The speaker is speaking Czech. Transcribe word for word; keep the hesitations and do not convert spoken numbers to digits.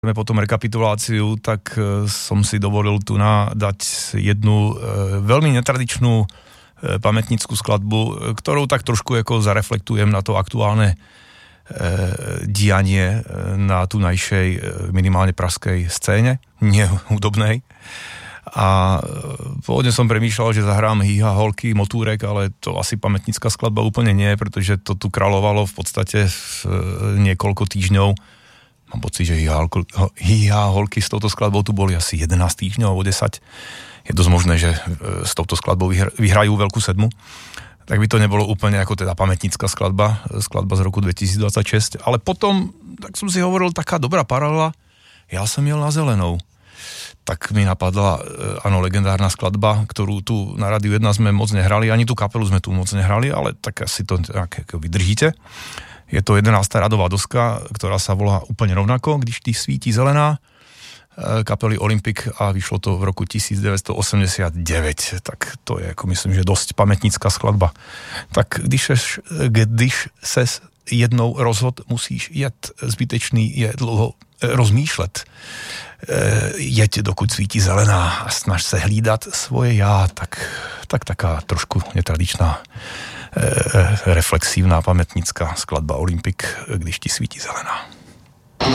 potom rekapituláciu, tak som si dovolil tu na dať jednu veľmi netradičnú pamätnickú skladbu, ktorou tak trošku ako zareflektujem na to aktuálne dianie na tunajšej minimálne pražskej scéne, nie hudobnej. A pôvodne som premýšľal, že zahrám Hýha holky, Motúrek, ale to asi pamätnická skladba úplne nie, pretože to tu kráľovalo v podstate niekoľko týždňov. Mám pocit, že Hýha holky s touto skladbou tu boli asi jedenásť týždňov alebo desať. Je dosť možné, že s touto skladbou vyhrajú veľkú sedmu. Tak by to nebolo úplne ako teda pamätnická skladba, skladba z roku dvetisícdvadsaťšesť. Ale potom, tak som si hovoril, taká dobrá paralela, ja som jel na Zelenou. Tak mi napadla, áno, legendárna skladba, ktorú tu na Rádiu jedna sme moc nehrali, ani tú kapelu sme tu moc nehrali, ale tak asi to nejak vydržíte. Je to jedenásta radová doska, ktorá sa volá úplne rovnako, Když ti svítí zelená, kapely Olympic, a vyšlo to v roku devätnásťstoosemdesiatdeväť. Tak to je, ako myslím, že dosť pamätnická skladba. Tak když ses, když ses jednou rozhod, musíš jet, zbytečný je dlouho rozmýšlet. Jeď, dokud svítí zelená, a snaž se hlídat svoje já. Tak, tak taká trošku netradičná reflexívna pamätnická skladba Olympic, Když ti svítí zelená.